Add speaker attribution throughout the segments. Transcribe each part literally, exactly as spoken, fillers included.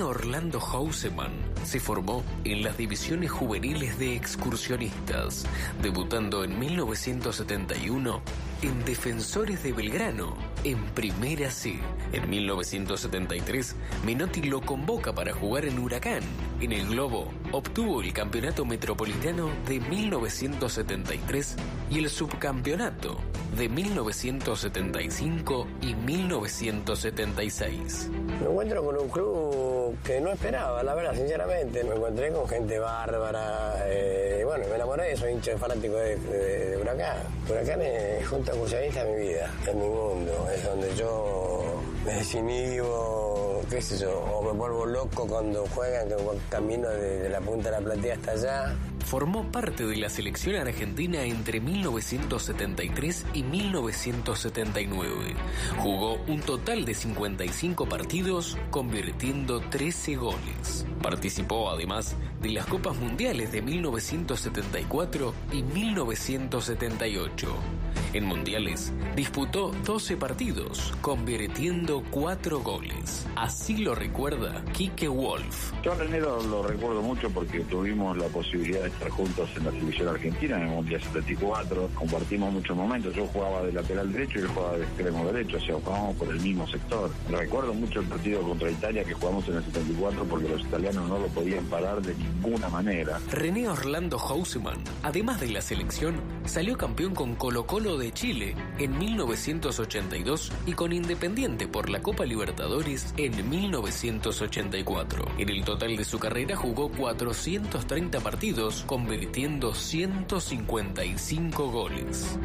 Speaker 1: Orlando Houseman se formó en las divisiones juveniles de excursionistas, debutando en mil novecientos setenta y uno en Defensores de Belgrano, en Primera C. En mil novecientos setenta y tres, Menotti lo convoca para jugar en Huracán. En el Globo, obtuvo el campeonato metropolitano de mil novecientos setenta y tres y el subcampeonato de mil novecientos setenta y cinco y mil novecientos setenta y seis.
Speaker 2: Me encuentro con un club que no esperaba, la verdad, sinceramente. Me encontré con gente bárbara. Eh, bueno, me enamoré, soy hincha fanático de, de, de Huracán. Huracán es junto a excursionista mi vida, es mi mundo, es donde yo me desinhibo, qué sé yo, o me vuelvo loco cuando juegan, que camino de, de la punta de la platea hasta allá.
Speaker 1: Formó parte de la selección argentina entre mil novecientos setenta y tres y mil novecientos setenta y nueve. Jugó un total de cincuenta y cinco partidos, convirtiendo trece goles. Participó además de las Copas Mundiales de mil novecientos setenta y cuatro y mil novecientos setenta y ocho. En mundiales disputó doce partidos, convirtiendo cuatro goles. Así lo recuerda Quique Wolf.
Speaker 3: Yo a René lo, lo recuerdo mucho porque tuvimos la posibilidad de estar juntos en la selección argentina en el Mundial setenta y cuatro. Compartimos muchos momentos. Yo jugaba de lateral derecho y él jugaba de extremo derecho, o sea, jugábamos por el mismo sector. Recuerdo mucho el partido contra Italia que jugamos en el setenta y cuatro porque los italianos no lo podían parar de ninguna manera.
Speaker 1: René Orlando Houseman, además de la selección, salió campeón con Colo-Colo de Chile en mil novecientos ochenta y dos y con Independiente por la Copa Libertadores en mil novecientos ochenta y cuatro. En el total de su carrera jugó cuatrocientos treinta partidos, convirtiendo ciento cincuenta y cinco goles.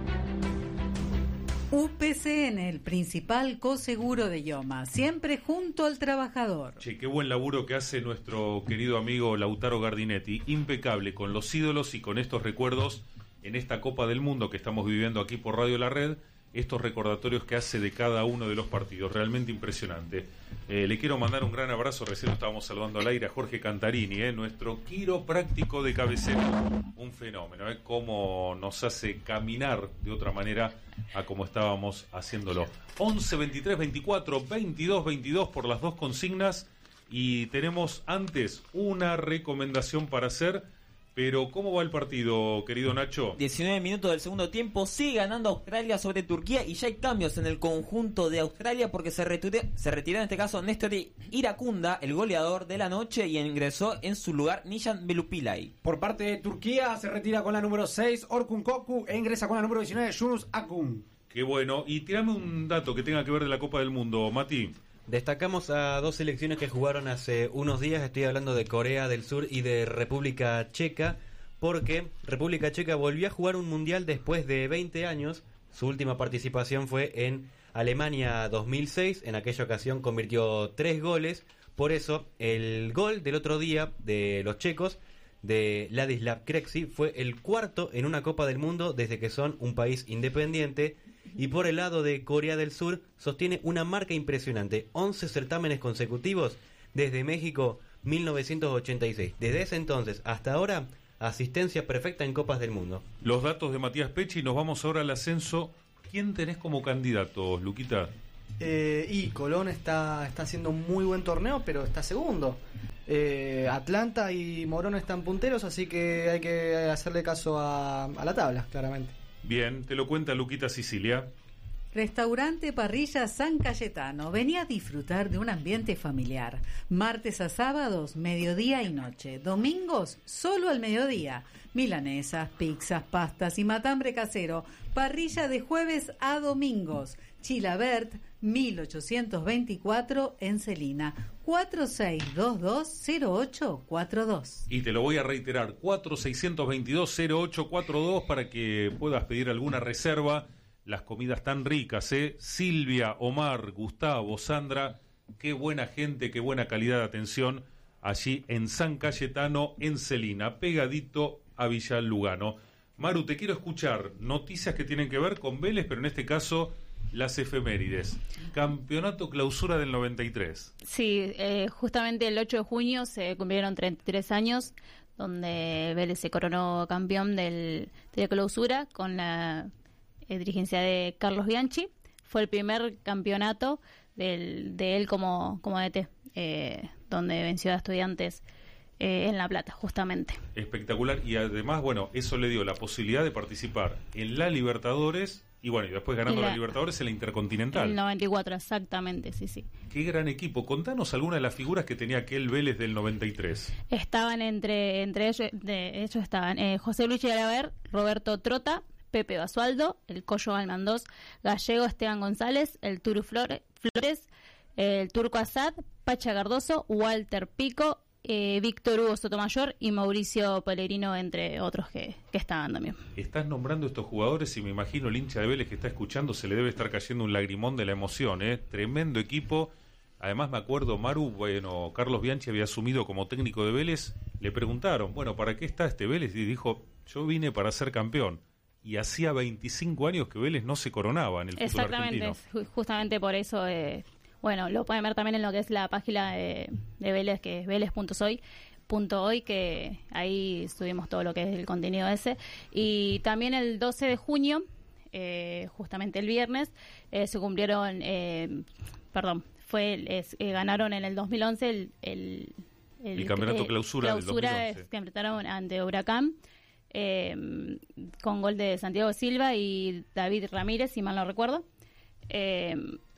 Speaker 4: U P C N, el principal coseguro de Yoma, siempre junto al trabajador.
Speaker 5: Che, qué buen laburo que hace nuestro querido amigo Lautaro Gardinetti, impecable con los ídolos y con estos recuerdos en esta Copa del Mundo que estamos viviendo aquí por Radio La Red, estos recordatorios que hace de cada uno de los partidos, realmente impresionante. Eh, le quiero mandar un gran abrazo, recién lo estábamos saludando al aire, a Jorge Cantarini, eh, nuestro quiropráctico de cabecera, un fenómeno, eh, cómo nos hace caminar de otra manera a como estábamos haciéndolo. once, veintitrés, veinticuatro, veintidós, veintidós por las dos consignas, y tenemos antes una recomendación para hacer. Pero, ¿cómo va el partido, querido Nacho?
Speaker 6: diecinueve minutos del segundo tiempo, sigue ganando Australia sobre Turquía y ya hay cambios en el conjunto de Australia porque se retiró, se retiró en este caso Néstor Iracunda, el goleador de la noche, y ingresó en su lugar Nijan Belupilay.
Speaker 7: Por parte de Turquía se retira con la número seis Orkun Koku e ingresa con la número diecinueve Yunus Akun.
Speaker 5: Qué bueno, y tirame un dato que tenga que ver de la Copa del Mundo, Mati.
Speaker 8: Destacamos a dos selecciones que jugaron hace unos días, estoy hablando de Corea del Sur y de República Checa, porque República Checa volvió a jugar un mundial después de veinte años. Su última participación fue en Alemania dos mil seis, en aquella ocasión convirtió tres goles, por eso el gol del otro día de los checos, de Ladislav Krejci, fue el cuarto en una Copa del Mundo desde que son un país independiente. Y por el lado de Corea del Sur sostiene una marca impresionante, once certámenes consecutivos desde México mil novecientos ochenta y seis. Desde ese entonces hasta ahora, asistencia perfecta en Copas del Mundo.
Speaker 5: Los datos de Matías Pecci, nos vamos ahora al ascenso. ¿Quién tenés como candidato, Luquita?
Speaker 9: Eh, y Colón está, está haciendo un muy buen torneo, pero está segundo. Eh, Atlanta y Morón están punteros, así que hay que hacerle caso a, a la tabla, claramente.
Speaker 5: Bien, te lo cuenta Luquita Sicilia.
Speaker 4: Restaurante Parrilla San Cayetano. Venía a disfrutar de un ambiente familiar. Martes a sábados, mediodía y noche. Domingos, solo al mediodía. Milanesas, pizzas, pastas y matambre casero. Parrilla de jueves a domingos. Chilabert, mil ochocientos veinticuatro en Celina. cuatro seis dos dos cero ocho cuatro dos.
Speaker 5: Y te lo voy a reiterar, cuatro seis dos dos cero ocho cuatro dos para que puedas pedir alguna reserva. Las comidas tan ricas, ¿eh? Silvia, Omar, Gustavo, Sandra, qué buena gente, qué buena calidad de atención allí en San Cayetano, en Celina, pegadito a Villa Lugano. Maru, te quiero escuchar noticias que tienen que ver con Vélez, pero en este caso las efemérides. Campeonato Clausura del noventa y tres.
Speaker 10: Sí, eh, justamente el ocho de junio se cumplieron treinta y tres años, donde Vélez se coronó campeón del, de Clausura con la eh, dirigencia de Carlos Bianchi. Fue el primer campeonato del, de él como, como D T. eh, donde venció a Estudiantes eh, en La Plata, justamente.
Speaker 5: Espectacular, y además, bueno, eso le dio la posibilidad de participar en la Libertadores y bueno, y después ganando
Speaker 10: la,
Speaker 5: la Libertadores en la Intercontinental.
Speaker 10: El noventa y cuatro, exactamente, sí, sí.
Speaker 5: Qué gran equipo. Contanos algunas de las figuras que tenía aquel Vélez del noventa y tres.
Speaker 10: Estaban entre, entre ellos, de ellos estaban eh, José Luis Galaver, Roberto Trota, Pepe Basualdo, el Coyo Almandós, Gallego Esteban González, el Turu Flores, Flores el Turco Asad, Pacha Cardoso, Walter Pico, eh, Víctor Hugo Sotomayor y Mauricio Pellegrino, entre otros que, que estaban también.
Speaker 5: Estás nombrando estos jugadores y me imagino el hincha de Vélez que está escuchando se le debe estar cayendo un lagrimón de la emoción, ¿eh? Tremendo equipo. Además me acuerdo, Maru, bueno, Carlos Bianchi había asumido como técnico de Vélez, le preguntaron, bueno, ¿para qué está este Vélez? Y dijo, yo vine para ser campeón. Y hacía veinticinco años que Vélez no se coronaba en el fútbol argentino.
Speaker 10: Exactamente, justamente por eso, eh, bueno, lo pueden ver también en lo que es la página de, de Vélez, que es vélez punto soy punto hoy, que ahí subimos todo lo que es el contenido ese. Y también el doce de junio, eh, justamente el viernes, eh, se cumplieron, eh, perdón, fue es, eh, ganaron en el dos mil once el, el,
Speaker 5: el, el campeonato
Speaker 10: eh,
Speaker 5: clausura,
Speaker 10: clausura
Speaker 5: del dos mil once.
Speaker 10: Que enfrentaron ante Huracán. Eh, con gol de Santiago Silva y David Ramírez, si mal no recuerdo, eh,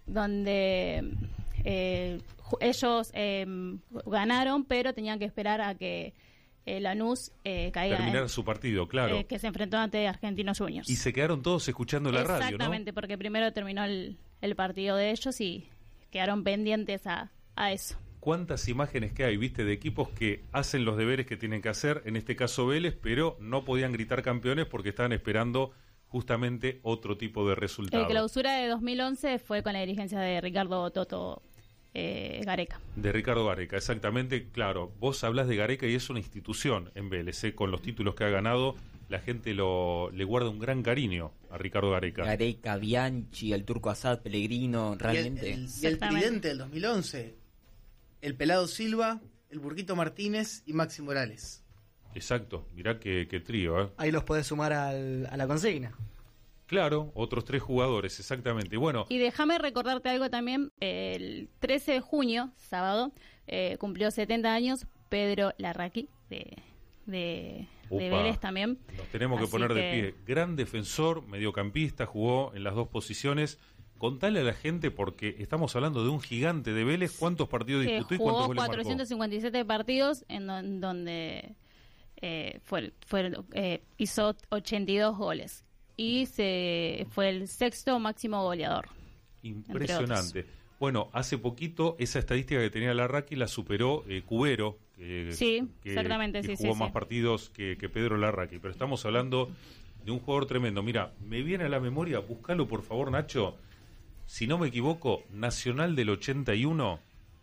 Speaker 10: donde eh, ellos eh, ganaron, pero tenían que esperar a que eh, Lanús eh, caiga
Speaker 5: terminar
Speaker 10: en,
Speaker 5: su partido, claro,
Speaker 10: eh, que se enfrentó ante Argentinos Juniors.
Speaker 5: Y se quedaron todos escuchando la radio, ¿no?
Speaker 10: Exactamente, porque primero terminó el, el partido de ellos y quedaron pendientes a, a eso.
Speaker 5: ¿Cuántas imágenes que hay, viste, de equipos que hacen los deberes que tienen que hacer, en este caso Vélez, pero no podían gritar campeones porque estaban esperando justamente otro tipo de resultado?
Speaker 10: La clausura de dos mil once fue con la dirigencia de Ricardo Toto eh, Gareca.
Speaker 5: De Ricardo Gareca, exactamente, claro. Vos hablás de Gareca y es una institución en Vélez, ¿eh? Con los títulos que ha ganado, la gente lo le guarda un gran cariño a Ricardo Gareca.
Speaker 6: Gareca, Bianchi, el Turco Asad, Pellegrino, realmente.
Speaker 11: Y el, el, y el tridente del dos mil once... El Pelado Silva, el Burquito Martínez y Maxi Morales.
Speaker 5: Exacto, mirá qué, qué trío, ¿eh?
Speaker 9: Ahí los podés sumar al, a la consigna.
Speaker 5: Claro, otros tres jugadores, exactamente. Bueno.
Speaker 10: Y déjame recordarte algo también, el trece de junio, sábado, eh, cumplió setenta años Pedro Larraqui, de, de, de Vélez también.
Speaker 5: Nos tenemos que
Speaker 10: Así
Speaker 5: poner
Speaker 10: que...
Speaker 5: de pie. Gran defensor, mediocampista, jugó en las dos posiciones. Contale a la gente, porque estamos hablando de un gigante de Vélez, cuántos partidos disputó y cuántos goles marcó.
Speaker 10: cuatrocientos cincuenta y siete partidos en don, donde eh, fue, fue eh, hizo ochenta y dos goles y se fue el sexto máximo goleador.
Speaker 5: Impresionante. Bueno, hace poquito esa estadística que tenía Larraqui la superó eh, Cubero, que,
Speaker 10: sí,
Speaker 5: que,
Speaker 10: exactamente,
Speaker 5: que
Speaker 10: sí,
Speaker 5: jugó
Speaker 10: sí,
Speaker 5: más
Speaker 10: sí.
Speaker 5: partidos que, que Pedro Larraqui, pero estamos hablando de un jugador tremendo. Mira, me viene a la memoria, búscalo por favor, Nacho. Si no me equivoco, Nacional del ochenta y uno,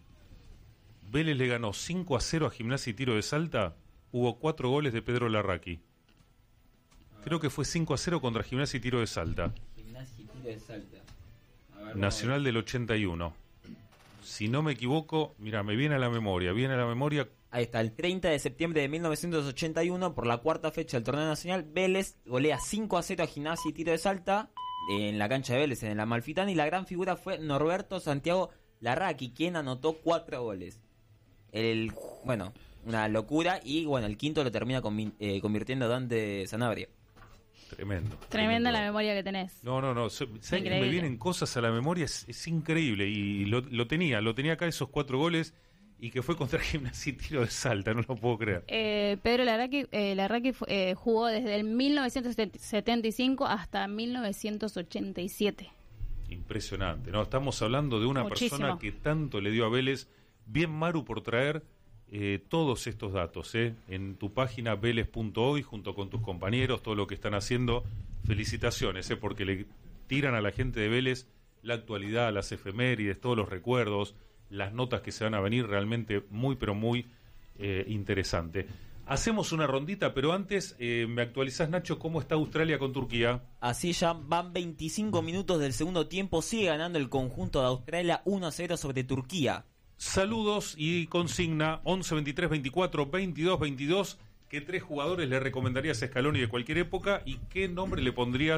Speaker 5: Vélez le ganó cinco a cero a Gimnasia y Tiro de Salta, hubo cuatro goles de Pedro Larraqui. Creo que fue cinco a cero contra Gimnasia y Tiro de Salta.
Speaker 6: Gimnasia y Tiro de Salta. A ver,
Speaker 5: Nacional del ochenta y uno. Si no me equivoco, mira, me viene a la memoria, viene a la memoria...
Speaker 6: Ahí está, el treinta de septiembre de mil novecientos ochenta y uno, por la cuarta fecha del torneo nacional, Vélez golea cinco a cero a Gimnasia y Tiro de Salta en la cancha de Vélez, en el Amalfitani, y la gran figura fue Norberto Santiago Larraqui, quien anotó cuatro goles. El, bueno, una locura, y bueno, el quinto lo termina convi- eh, convirtiendo Dante Sanabria.
Speaker 5: Tremendo.
Speaker 10: Tremenda
Speaker 5: tremendo.
Speaker 10: la memoria que tenés.
Speaker 5: No, no, no, ¿sabes que me vienen cosas a la memoria? Es, es increíble, y lo, lo tenía, lo tenía acá esos cuatro goles, y que fue contra Gimnasia y Tiro de Salta, no lo puedo creer.
Speaker 10: Eh, Pedro Larraqui, eh, Larraqui eh, jugó desde el mil novecientos setenta y cinco hasta mil novecientos ochenta y siete.
Speaker 5: Impresionante, ¿no? Estamos hablando de una
Speaker 10: Muchísimo.
Speaker 5: persona que tanto le dio a Vélez. Bien, Maru, por traer eh, todos estos datos, ¿eh? En tu página vélez punto hoy, junto con tus compañeros, todo lo que están haciendo. Felicitaciones, ¿eh? Porque le tiran a la gente de Vélez la actualidad, las efemérides, todos los recuerdos, las notas que se van a venir, realmente muy, pero muy eh, interesante. Hacemos una rondita, pero antes eh, me actualizás, Nacho, cómo está Australia con Turquía.
Speaker 6: Así ya van veinticinco minutos del segundo tiempo, sigue ganando el conjunto de Australia uno a cero sobre Turquía.
Speaker 5: Saludos y consigna once, veintitrés, veinticuatro, veintidós, veintidós. ¿Qué tres jugadores le recomendarías a Scaloni de cualquier época y qué nombre le pondrías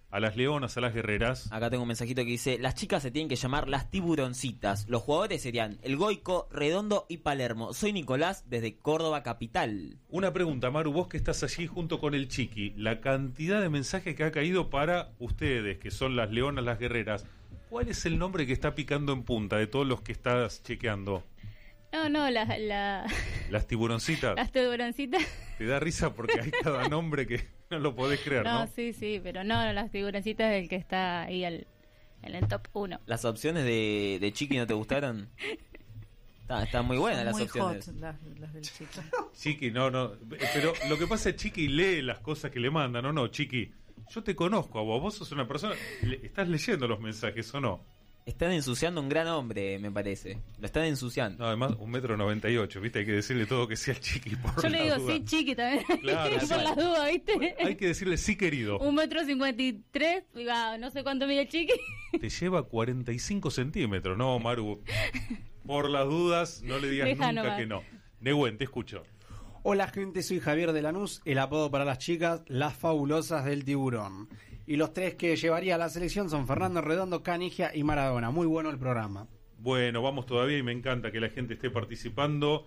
Speaker 5: a las leonas, a las guerreras.
Speaker 6: Acá tengo un mensajito que dice: las chicas se tienen que llamar las tiburoncitas. Los jugadores serían El Goico, Redondo y Palermo. Soy Nicolás desde Córdoba capital.
Speaker 5: Una pregunta, Maru, vos que estás allí junto con el Chiqui, la cantidad de mensajes que ha caído para ustedes, que son las leonas, las guerreras, ¿cuál es el nombre que está picando en punta de todos los que estás chequeando?
Speaker 10: No, no, la, la...
Speaker 5: Las tiburoncitas.
Speaker 10: Las tiburoncitas.
Speaker 5: Te da risa porque hay cada nombre que no lo podés creer, ¿no?
Speaker 10: No, sí, sí, pero no, no, las tiburoncitas es el que está ahí al, en el top uno.
Speaker 6: ¿Las opciones de, de Chiqui no te gustaron? Están está muy buenas las
Speaker 4: muy
Speaker 6: opciones.
Speaker 4: Hot, las, las del Chiqui.
Speaker 5: Chiqui, no, no. Pero lo que pasa es que Chiqui lee las cosas que le mandan, ¿o no? Chiqui, yo te conozco a vos. Vos sos una persona... Le, ¿estás leyendo los mensajes o no?
Speaker 6: Están ensuciando un gran hombre, me parece. Lo están ensuciando.
Speaker 5: No, además, un metro noventa y ocho, ¿viste? Hay que decirle todo que sea Chiqui por
Speaker 10: Yo le digo
Speaker 5: duda.
Speaker 10: sí, Chiqui también.
Speaker 5: Claro,
Speaker 10: por
Speaker 5: sí.
Speaker 10: las dudas, ¿viste?
Speaker 5: Hay que decirle sí, querido.
Speaker 10: Un metro cincuenta y tres, diga, no sé cuánto mide el Chiqui.
Speaker 5: Te lleva cuarenta y cinco centímetros, ¿no, Maru? Por las dudas, no le digas
Speaker 10: Deja
Speaker 5: nunca
Speaker 10: nomás.
Speaker 5: que no. Nehuen, te escucho.
Speaker 7: Hola gente, soy Javier de Lanús, el apodo para las chicas, las fabulosas del tiburón. Y los tres que llevaría a la selección son Fernando Redondo, Canigia y Maradona. Muy bueno el programa.
Speaker 5: Bueno, vamos todavía y me encanta que la gente esté participando.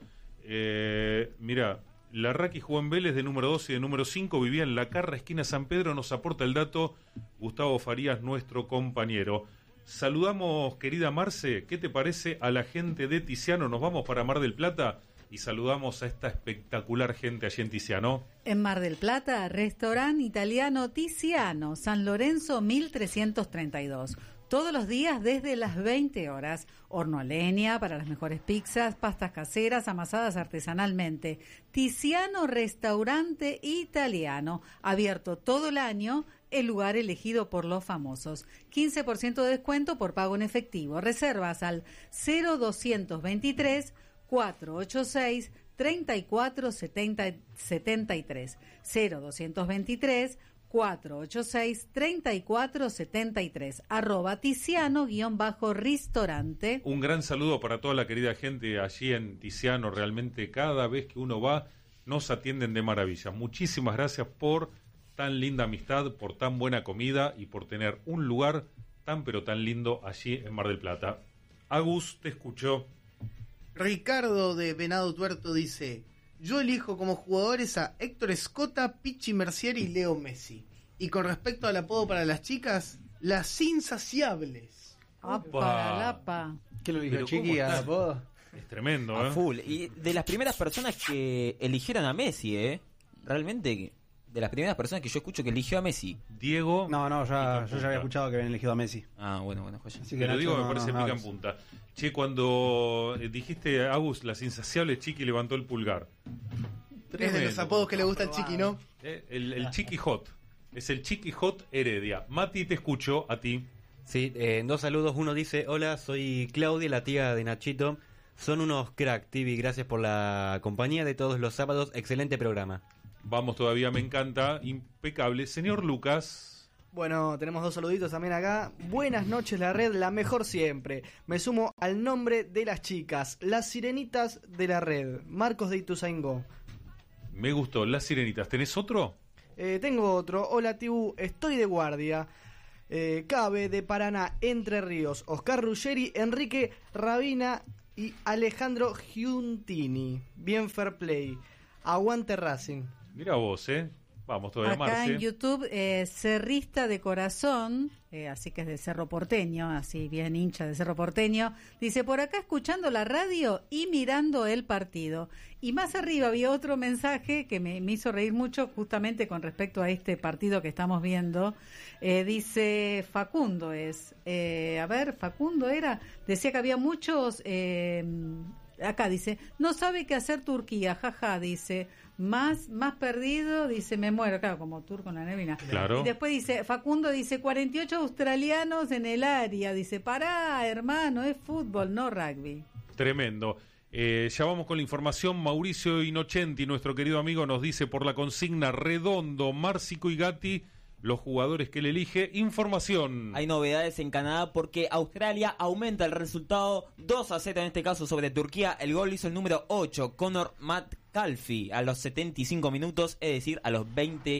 Speaker 5: Eh, mira, Larraqui jugó en Vélez de número dos y de número cinco, vivía en La Carra, esquina San Pedro. Nos aporta el dato Gustavo Farías, nuestro compañero. Saludamos, querida Marce, ¿qué te parece a la gente de Tiziano? Nos vamos para Mar del Plata y saludamos a esta espectacular gente allí en Tiziano.
Speaker 4: En Mar del Plata, restaurante italiano Tiziano, San Lorenzo mil trescientos treinta y dos. Todos los días desde las veinte horas. Horno a leña para las mejores pizzas, pastas caseras amasadas artesanalmente. Tiziano Restaurante Italiano, abierto todo el año, el lugar elegido por los famosos. quince por ciento de descuento por pago en efectivo. Reservas al cero doscientos veintitrés, cuatrocientos ochenta y seis, treinta y cuatro setenta, setenta y tres. cero doscientos veintitrés, cuatrocientos ochenta y seis, treinta y cuatro setenta y tres. Arroba Tiziano-Ristorante.
Speaker 5: Un gran saludo para toda la querida gente allí en Tiziano. Realmente cada vez que uno va nos atienden de maravilla. Muchísimas gracias por tan linda amistad, por tan buena comida y por tener un lugar tan pero tan lindo allí en Mar del Plata. Agus, te escucho.
Speaker 11: Ricardo de Venado Tuerto dice: yo elijo como jugadores a Héctor Escota, Pichi Mercier y Leo Messi. Y con respecto al apodo para las chicas, las insaciables.
Speaker 4: Apa, lapa.
Speaker 7: ¿Qué lo dijo
Speaker 5: Pero
Speaker 7: Chiqui
Speaker 5: ¿cómo
Speaker 7: al
Speaker 5: está?
Speaker 7: apodo?
Speaker 5: Es tremendo,
Speaker 6: A
Speaker 5: ¿eh?
Speaker 6: full. Y de las primeras personas que eligieron a Messi, ¿eh? Realmente, de las primeras personas que yo escucho que eligió a Messi.
Speaker 5: Diego.
Speaker 7: No, no, ya,
Speaker 5: Pica en
Speaker 7: yo ya había
Speaker 5: punta.
Speaker 7: escuchado que habían elegido a Messi.
Speaker 6: Ah, bueno, bueno, joya.
Speaker 7: Así
Speaker 5: Te
Speaker 7: que
Speaker 5: lo
Speaker 7: Nacho,
Speaker 5: digo, me
Speaker 7: no,
Speaker 5: parece
Speaker 7: no,
Speaker 5: pica
Speaker 7: no,
Speaker 5: en punta. Che, cuando eh, dijiste Agus, las insaciables, Chiqui levantó el pulgar.
Speaker 11: Es de los apodos que le gusta al Chiqui, ¿no?
Speaker 5: Eh, el, el Chiqui Hot. Es el Chiqui Hot Heredia. Mati, te escucho, a ti.
Speaker 8: Sí, eh, en dos saludos. Uno dice: hola, soy Claudia, la tía de Nachito. Son unos crack, T V. Gracias por la compañía de todos los sábados. Excelente programa.
Speaker 5: Vamos todavía, me encanta. Impecable. Señor Lucas.
Speaker 9: Bueno, tenemos dos saluditos también acá. Buenas noches, la red, la mejor siempre. Me sumo al nombre de las chicas, las sirenitas de la red. Marcos de Ituzaingó.
Speaker 5: Me gustó. Las Sirenitas. ¿Tenés otro?
Speaker 9: Eh, tengo otro. Hola, Tibu, estoy de guardia. Eh, Cabe de Paraná, Entre Ríos. Oscar Ruggeri, Enrique Rabina y Alejandro Giuntini. Bien fair play. Aguante Racing.
Speaker 5: Mira vos, ¿eh? Vamos todavía,
Speaker 4: Acá
Speaker 5: Marce.
Speaker 4: en YouTube, eh, Cerrista de Corazón, eh, así que es de Cerro Porteño, así bien hincha de Cerro Porteño, dice: por acá escuchando la radio y mirando el partido. Y más arriba había otro mensaje que me, me hizo reír mucho justamente con respecto a este partido que estamos viendo. Eh, dice Facundo es, eh, a ver, Facundo era, decía que había muchos... Eh, acá dice, no sabe qué hacer Turquía, jaja, dice, más más perdido, dice, me muero, claro, como turco en la neblina.
Speaker 5: Claro.
Speaker 4: Y después dice, Facundo dice, cuarenta y ocho australianos en el área, dice, pará, hermano, es fútbol, no rugby.
Speaker 5: Tremendo. Eh, ya vamos con la información. Mauricio Inocenti, nuestro querido amigo, nos dice por la consigna Redondo, Márcico y Gatti, los jugadores que él elige. Información.
Speaker 6: Hay novedades en Canadá porque Australia aumenta el resultado dos a cero en este caso sobre Turquía. El gol hizo el número ocho, Conor McCalfy, a los setenta y cinco minutos, es decir, a los veinte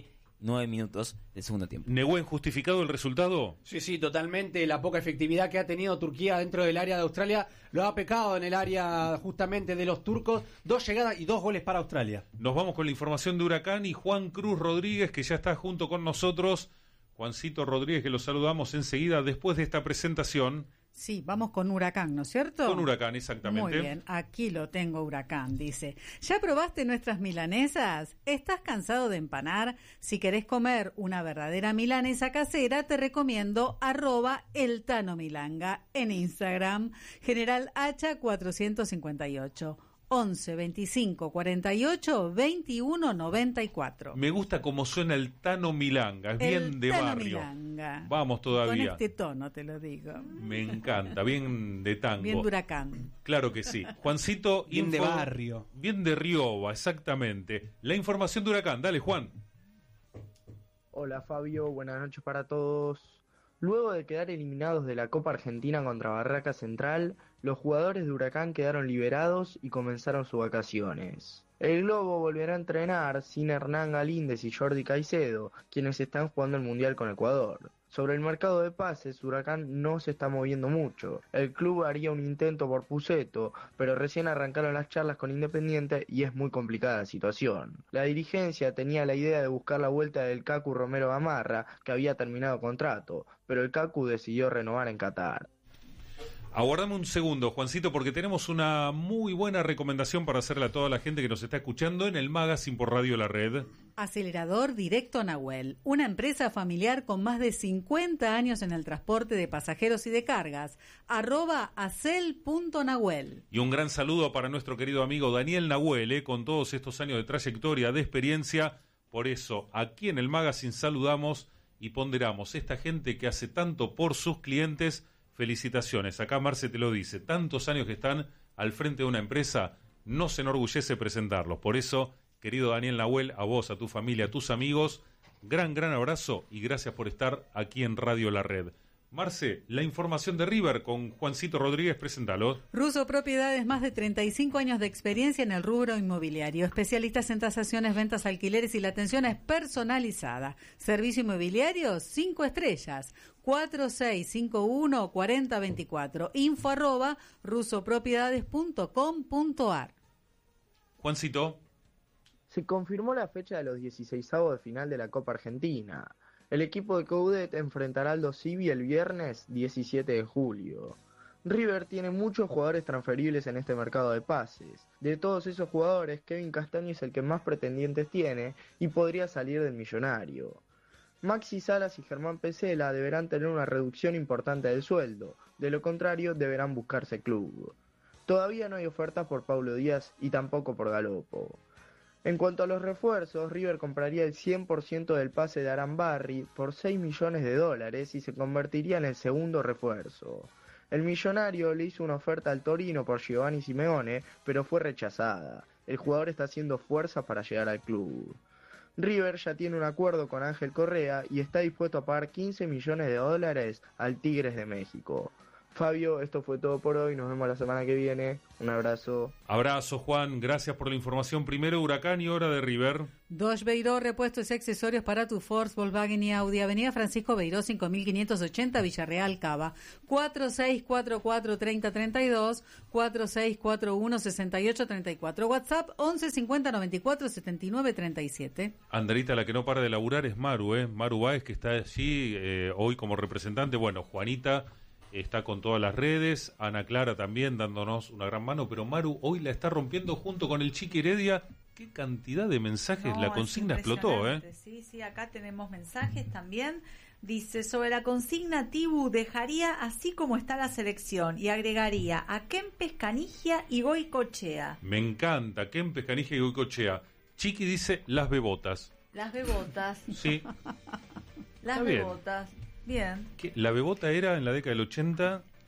Speaker 6: nueve minutos del segundo tiempo.
Speaker 5: ¿Nehuen justificado el resultado?
Speaker 7: Sí, sí, totalmente. La poca efectividad que ha tenido Turquía dentro del área de Australia lo ha pecado en el área justamente de los turcos. Dos llegadas y dos goles para Australia.
Speaker 5: Nos vamos con la información de Huracán y Juan Cruz Rodríguez, que ya está junto con nosotros. Juancito Rodríguez, que lo saludamos enseguida después de esta presentación.
Speaker 4: Sí, vamos con Huracán, ¿no es cierto?
Speaker 5: Con Huracán, exactamente.
Speaker 4: Muy bien, aquí lo tengo, Huracán, dice. ¿Ya probaste nuestras milanesas? ¿Estás cansado de empanar? Si querés comer una verdadera milanesa casera, te recomiendo arroba el Tano Milanga en Instagram, General Hacha cuatrocientos cincuenta y ocho. once, veinticinco, cuarenta y ocho, veintiuno, noventa y cuatro.
Speaker 5: Me gusta cómo suena el Tano Milanga, es bien
Speaker 4: El
Speaker 5: de
Speaker 4: Tano
Speaker 5: barrio.
Speaker 4: Milanga.
Speaker 5: Vamos todavía.
Speaker 4: Con este tono te lo digo.
Speaker 5: Me encanta, bien de tango.
Speaker 4: Bien de Huracán.
Speaker 5: Claro que sí. Juancito,
Speaker 7: Bien de
Speaker 5: info-
Speaker 7: barrio.
Speaker 5: Bien de Rioba, exactamente. La información de Huracán, dale Juan.
Speaker 12: Hola Fabio, buenas noches para todos. Luego de quedar eliminados de la Copa Argentina contra Barraca Central, los jugadores de Huracán quedaron liberados y comenzaron sus vacaciones. El Globo volverá a entrenar sin Hernán Galíndez y Jordi Caicedo, quienes están jugando el Mundial con Ecuador. Sobre el mercado de pases, Huracán no se está moviendo mucho. El club haría un intento por Puceto, pero recién arrancaron las charlas con Independiente y es muy complicada la situación. La dirigencia tenía la idea de buscar la vuelta del Cacu Romero Gamarra, que había terminado contrato, pero el Cacu decidió renovar en Qatar.
Speaker 5: Aguardame un segundo, Juancito, porque tenemos una muy buena recomendación para hacerle a toda la gente que nos está escuchando en el Magazine por Radio La Red.
Speaker 4: Acelerador Directo Nahuel, una empresa familiar con más de cincuenta años en el transporte de pasajeros y de cargas. Arroba acel.nahuel.
Speaker 5: Y un gran saludo para nuestro querido amigo Daniel Nahuel, eh, con todos estos años de trayectoria, de experiencia. Por eso, aquí en el Magazine saludamos y ponderamos esta gente que hace tanto por sus clientes. Felicitaciones, acá Marce te lo dice, tantos años que están al frente de una empresa, no se enorgullece presentarlos. Por eso, querido Daniel Nahuel, a vos, a tu familia, a tus amigos, gran, gran abrazo y gracias por estar aquí en Radio La Red. Marce, la información de River con Juancito Rodríguez, presentalo.
Speaker 4: Russo Propiedades, más de treinta y cinco años de experiencia en el rubro inmobiliario. Especialistas en tasaciones, ventas, alquileres y la atención es personalizada. Servicio inmobiliario, cinco estrellas. cuatro seis cinco uno, cuatro cero dos cuatro. Info arroba rusopropiedades punto com punto ar.
Speaker 5: Juancito.
Speaker 12: Se confirmó la fecha de los dieciseisavos de final de la Copa Argentina. El equipo de Coudet enfrentará al Aldo Civi el viernes diecisiete de julio. River tiene muchos jugadores transferibles en este mercado de pases. De todos esos jugadores, Kevin Castaño es el que más pretendientes tiene y podría salir del Millonario. Maxi Salas y Germán Pesela deberán tener una reducción importante del sueldo, de lo contrario deberán buscarse club. Todavía no hay ofertas por Paulo Díaz y tampoco por Galopo. En cuanto a los refuerzos, River compraría el cien por ciento del pase de Arambarri por seis millones de dólares y se convertiría en el segundo refuerzo. El Millonario le hizo una oferta al Torino por Giovanni Simeone, pero fue rechazada. El jugador está haciendo fuerza para llegar al club. River ya tiene un acuerdo con Ángel Correa y está dispuesto a pagar quince millones de dólares al Tigres de México. Fabio, esto fue todo por hoy, nos vemos la semana que viene, un abrazo.
Speaker 5: Abrazo Juan, gracias por la información. Primero Huracán y ahora de River.
Speaker 4: Dodge Beiró, repuestos y accesorios para tu Ford, Volkswagen y Audi. Avenida Francisco Beiró, cinco mil quinientos ochenta, Villarreal, Cava. cuatro seis cuatro cuatro, tres cero tres dos, cuatro seis cuatro uno, seis ocho tres cuatro. WhatsApp once cincuenta noventa y cuatro setenta y nueve treinta y siete.
Speaker 5: Andrita, la que no para de laburar es Maru, ¿eh? Maru Báez, que está allí eh, hoy como representante. Bueno, Juanita está con todas las redes, Ana Clara también dándonos una gran mano, pero Maru hoy la está rompiendo junto con el Chiqui Heredia. Qué cantidad de mensajes,
Speaker 13: No,
Speaker 5: la consigna
Speaker 13: es
Speaker 5: explotó, ¿eh?
Speaker 13: Sí, sí, acá tenemos mensajes también. Dice, sobre la consigna Tibu, dejaría así como está la selección y agregaría a Kempes, Canigia y Goicochea.
Speaker 5: Me encanta, Kempes, Canigia y Goicochea. Chiqui dice las bebotas.
Speaker 13: Las bebotas.
Speaker 5: Sí.
Speaker 13: Las
Speaker 5: Está bien.
Speaker 13: bebotas. Bien.
Speaker 5: ¿Qué? La bebota era en la década del ochenta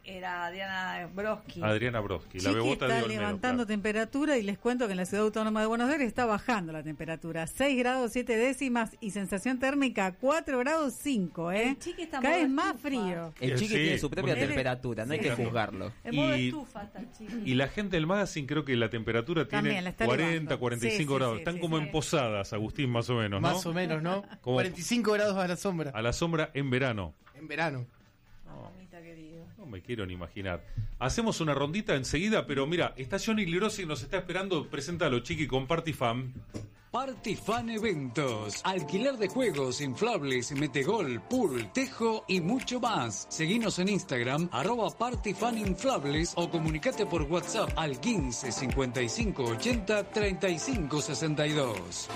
Speaker 13: Era Adriana Broski.
Speaker 5: Adriana Broski, la
Speaker 4: Chiqui
Speaker 5: bebota de
Speaker 4: está
Speaker 5: Olmedo.
Speaker 4: levantando
Speaker 5: Claro.
Speaker 4: temperatura y les cuento que en la Ciudad Autónoma de Buenos Aires está bajando la temperatura. seis grados siete décimas y sensación térmica cuatro grados cinco, ¿eh?
Speaker 13: El Chiqui está en
Speaker 4: Cada vez
Speaker 13: modo
Speaker 4: más
Speaker 13: estufa.
Speaker 4: frío.
Speaker 6: El
Speaker 5: Eh,
Speaker 6: chiqui
Speaker 5: sí,
Speaker 6: tiene su propia
Speaker 5: porque-
Speaker 6: temperatura, no hay
Speaker 5: Sí.
Speaker 6: que juzgarlo.
Speaker 13: En modo
Speaker 5: Y-
Speaker 13: estufa está el Chiqui.
Speaker 5: Y la gente del magazine creo que la temperatura
Speaker 4: También,
Speaker 5: tiene
Speaker 4: la está
Speaker 5: cuarenta,
Speaker 4: elevando.
Speaker 5: cuarenta y cinco
Speaker 4: Sí, sí,
Speaker 5: grados.
Speaker 4: sí,
Speaker 5: Están
Speaker 4: sí,
Speaker 5: como
Speaker 4: sí.
Speaker 5: en Posadas, Agustín, más o menos, ¿no?
Speaker 11: Más o menos, ¿no?
Speaker 5: Como-
Speaker 11: cuarenta y cinco grados a la sombra.
Speaker 5: A la sombra en verano.
Speaker 11: En verano.
Speaker 13: Mamita querido.
Speaker 5: No me quiero ni imaginar. Hacemos una rondita enseguida, pero mira, está Johnny Glirosi que nos está esperando. Preséntalo, Chiqui, con Party Fan.
Speaker 14: Party Fan Eventos. Alquiler de juegos, inflables, metegol, pool, tejo y mucho más. Seguinos en Instagram, arroba Party Fan Inflables o comunicate por WhatsApp al quince cincuenta y cinco ochenta treinta y cinco sesenta y dos.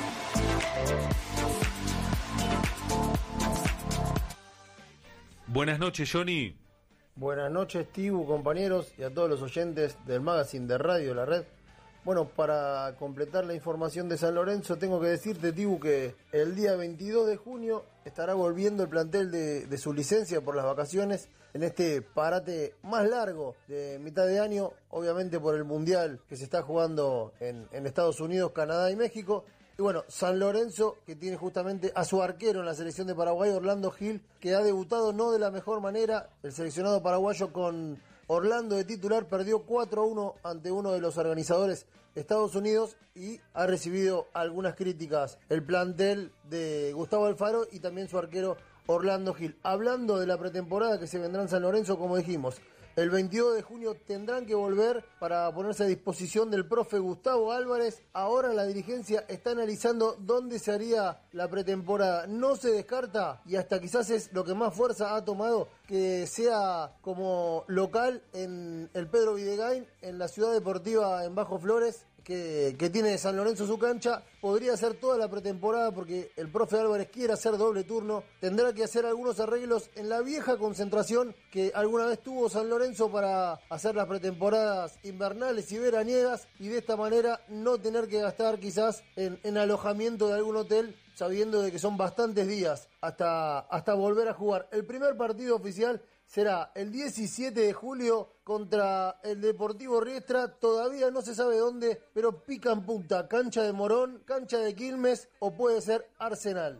Speaker 5: Buenas noches, Johnny.
Speaker 15: Buenas noches, Tibu, compañeros, y a todos los oyentes del magazine de Radio La Red. Bueno, para completar la información de San Lorenzo, tengo que decirte, Tibu, que el día veintidós de junio estará volviendo el plantel de, de su licencia por las vacaciones en este parate más largo de mitad de año, obviamente por el Mundial que se está jugando en, en Estados Unidos, Canadá y México. Y bueno, San Lorenzo, que tiene justamente a su arquero en la selección de Paraguay, Orlando Gil, que ha debutado no de la mejor manera. El seleccionado paraguayo con Orlando de titular perdió cuatro a uno ante uno de los organizadores, Estados Unidos, y ha recibido algunas críticas el plantel de Gustavo Alfaro y también su arquero Orlando Gil. Hablando de la pretemporada que se vendrá en San Lorenzo, como dijimos, el veintidós de junio tendrán que volver para ponerse a disposición del profe Gustavo Álvarez. Ahora la dirigencia está analizando dónde se haría la pretemporada. No se descarta, y hasta quizás es lo que más fuerza ha tomado, que sea como local en el Pedro Videgain, en la ciudad deportiva en Bajo Flores, que, que tiene San Lorenzo su cancha. Podría ser toda la pretemporada porque el profe Álvarez quiere hacer doble turno. Tendrá que hacer algunos arreglos en la vieja concentración que alguna vez tuvo San Lorenzo para hacer las pretemporadas invernales y veraniegas, y de esta manera no tener que gastar quizás en, en alojamiento de algún hotel, sabiendo de que son bastantes días hasta, hasta volver a jugar. El primer partido oficial será el diecisiete de julio contra el Deportivo Riestra. Todavía no se sabe dónde, pero pica en punta. Cancha de Morón, cancha de Quilmes o puede ser Arsenal.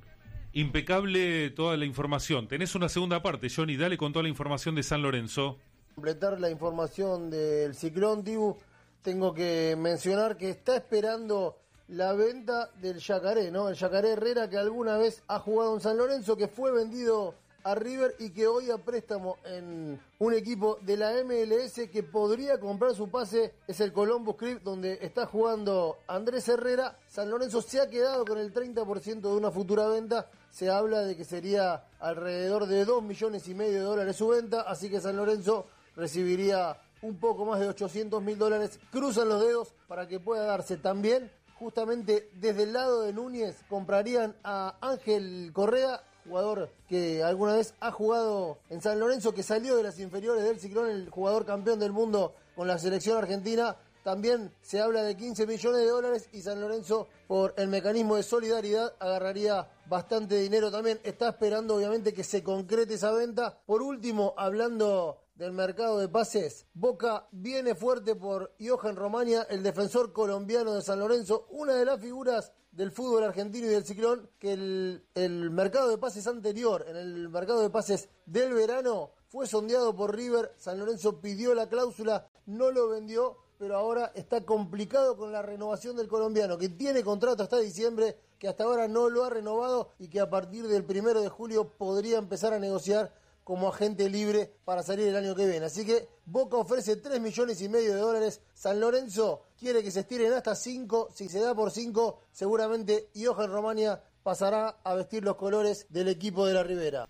Speaker 5: Impecable toda la información. Tenés una segunda parte, Johnny. Dale con toda la información de San Lorenzo.
Speaker 15: Completar la información del Ciclón, Tibu, tengo que mencionar que está esperando la venta del Yacaré, ¿no? El Yacaré Herrera, que alguna vez ha jugado en San Lorenzo, que fue vendido a River y que hoy a préstamo en un equipo de la M L S que podría comprar su pase, es el Columbus Crew, donde está jugando Andrés Herrera. San Lorenzo se ha quedado con el treinta por ciento de una futura venta. Se habla de que sería alrededor de dos millones y medio de dólares su venta, así que San Lorenzo recibiría un poco más de ochocientos mil dólares. Cruzan los dedos para que pueda darse. También, justamente desde el lado de Núñez, comprarían a Ángel Correa, jugador que alguna vez ha jugado en San Lorenzo, que salió de las inferiores del Ciclón, el jugador campeón del mundo con la selección argentina. También se habla de quince millones de dólares, y San Lorenzo, por el mecanismo de solidaridad, agarraría bastante dinero también. Está esperando obviamente que se concrete esa venta. Por último, hablando del mercado de pases, Boca viene fuerte por Johan Romaña, el defensor colombiano de San Lorenzo, una de las figuras del fútbol argentino y del Ciclón, que el, el mercado de pases anterior, en el mercado de pases del verano, fue sondeado por River. San Lorenzo pidió la cláusula, no lo vendió, pero ahora está complicado con la renovación del colombiano, que tiene contrato hasta diciembre, que hasta ahora no lo ha renovado y que a partir del primero de julio podría empezar a negociar como agente libre para salir el año que viene. Así que Boca ofrece tres millones y medio de dólares. San Lorenzo quiere que se estiren hasta cinco. Si se da por cinco, seguramente Johan Romaña pasará a vestir los colores del equipo de la Ribera.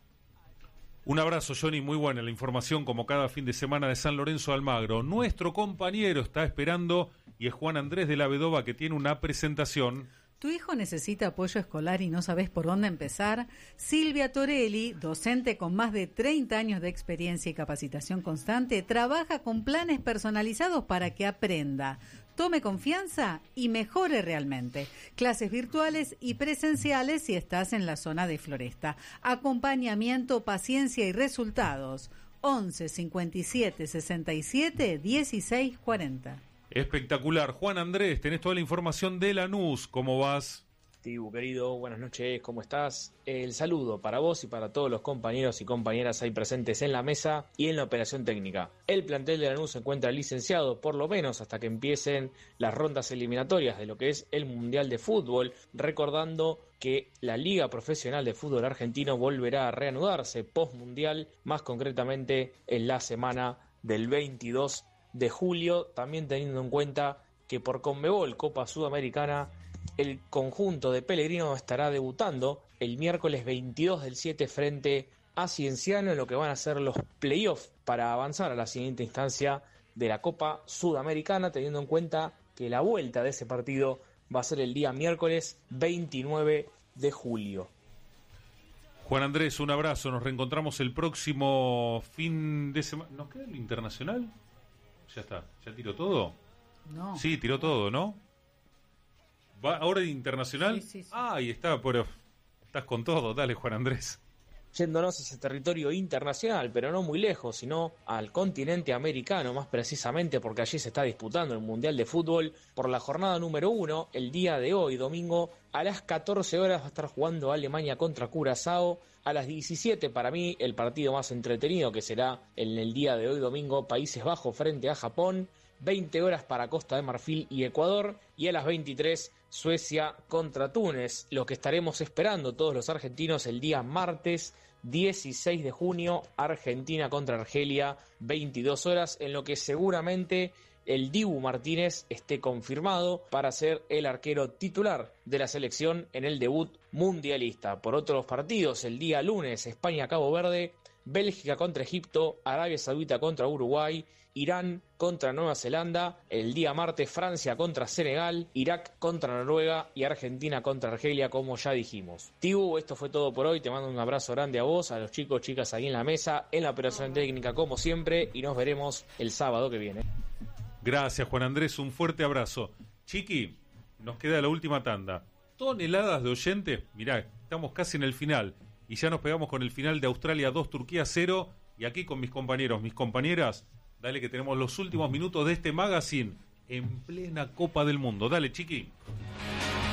Speaker 5: Un abrazo, Johnny, muy buena la información como cada fin de semana de San Lorenzo Almagro. Nuestro compañero está esperando y es Juan Andrés de la Vedova, que tiene una presentación.
Speaker 4: ¿Tu hijo necesita apoyo escolar y no sabes por dónde empezar? Silvia Torelli, docente con más de treinta años de experiencia y capacitación constante, trabaja con planes personalizados para que aprenda, tome confianza y mejore realmente. Clases virtuales y presenciales si estás en la zona de Floresta. Acompañamiento, paciencia y resultados. once cincuenta y siete sesenta y siete dieciséis cuarenta.
Speaker 5: Espectacular. Juan Andrés, tenés toda la información de Lanús. ¿Cómo vas?
Speaker 16: Tibu, querido, buenas noches, ¿cómo estás? El saludo para vos y para todos los compañeros y compañeras ahí presentes en la mesa y en la operación técnica. El plantel de Lanús se encuentra licenciado, por lo menos hasta que empiecen las rondas eliminatorias de lo que es el Mundial de Fútbol, recordando que la Liga Profesional de Fútbol Argentino volverá a reanudarse post-mundial, más concretamente en la semana del veintidós de julio, también teniendo en cuenta que por Conmebol Copa Sudamericana el conjunto de Pellegrino estará debutando el miércoles veintidós del siete frente a Cienciano en lo que van a ser los playoffs para avanzar a la siguiente instancia de la Copa Sudamericana, teniendo en cuenta que la vuelta de ese partido va a ser el día miércoles veintinueve de julio.
Speaker 5: Juan Andrés, un abrazo. Nos reencontramos el próximo fin de semana. ¿Nos queda lo internacional? Ya está. ¿Ya tiró todo?
Speaker 4: No.
Speaker 5: Sí, tiró todo, ¿no? ¿Va ahora de internacional?
Speaker 4: Sí, sí, sí.
Speaker 5: Ah, ahí está, pero estás con todo. Dale, Juan Andrés.
Speaker 16: Yéndonos a ese territorio internacional, pero no muy lejos, sino al continente americano, más precisamente porque allí se está disputando el Mundial de Fútbol por la jornada número uno. El día de hoy, domingo, a las catorce horas va a estar jugando Alemania contra Curazao. A las diecisiete, para mí, el partido más entretenido, que será en el día de hoy, domingo, Países Bajos frente a Japón. veinte horas para Costa de Marfil y Ecuador, y a las veintitrés Suecia contra Túnez. Lo que estaremos esperando todos los argentinos el día martes dieciséis de junio, Argentina contra Argelia, veintidós horas, en lo que seguramente el Dibu Martínez esté confirmado para ser el arquero titular de la selección en el debut mundialista. Por otros partidos, el día lunes, España-Cabo Verde, Bélgica contra Egipto, Arabia Saudita contra Uruguay, Irán contra Nueva Zelanda, el día martes Francia contra Senegal, Irak contra Noruega y Argentina contra Argelia, como ya dijimos. Tibu, esto fue todo por hoy, te mando un abrazo grande a vos, a los chicos, chicas ahí en la mesa, en la operación técnica como siempre, y nos veremos el sábado que viene.
Speaker 5: Gracias, Juan Andrés, un fuerte abrazo. Chiqui, nos queda la última tanda. Toneladas de oyentes, mirá, estamos casi en el final, y ya nos pegamos con el final de Australia dos, Turquía cero, y aquí con mis compañeros, mis compañeras, dale que tenemos los últimos minutos de este magazine en plena Copa del Mundo. Dale, Chiqui.